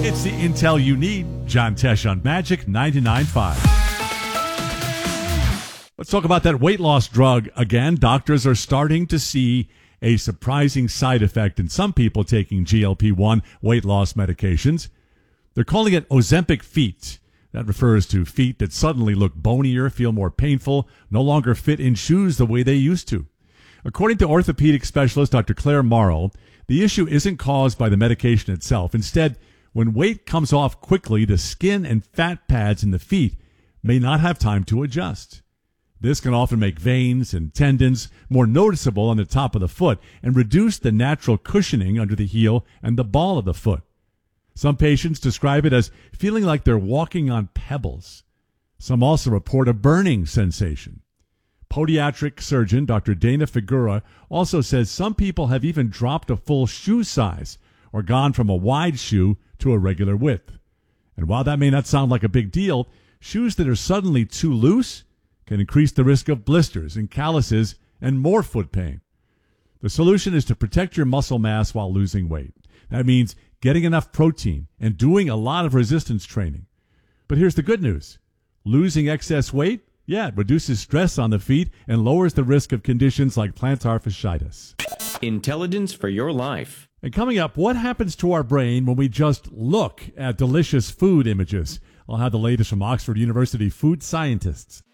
It's the intel you need. John Tesh on Magic 99.5. Let's talk about that weight loss drug again. Doctors are starting to see a surprising side effect in some people taking GLP-1 weight loss medications. They're calling it Ozempic feet. That refers to feet that suddenly look bonier, feel more painful, no longer fit in shoes the way they used to. According to orthopedic specialist Dr. Claire Morrow, the issue isn't caused by the medication itself. Instead, when weight comes off quickly, the skin and fat pads in the feet may not have time to adjust. This can often make veins and tendons more noticeable on the top of the foot and reduce the natural cushioning under the heel and the ball of the foot. Some patients describe it as feeling like they're walking on pebbles. Some also report a burning sensation. Podiatric surgeon Dr. Dana Figura also says some people have even dropped a full shoe size or gone from a wide shoe to a regular width. And while that may not sound like a big deal, shoes that are suddenly too loose can increase the risk of blisters and calluses and more foot pain. The solution is to protect your muscle mass while losing weight. That means getting enough protein and doing a lot of resistance training. But here's the good news. Losing excess weight, it reduces stress on the feet and lowers the risk of conditions like plantar fasciitis. Intelligence for your life. And coming up, what happens to our brain when we just look at delicious food images? I'll have the latest from Oxford University food scientists.